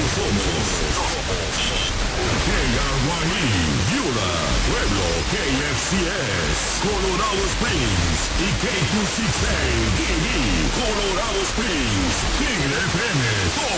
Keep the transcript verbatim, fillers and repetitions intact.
somos K R Y E, Yura, Pueblo, K F C S, Colorado Springs y K doscientos sesenta D D, Colorado Springs, Tigre F M,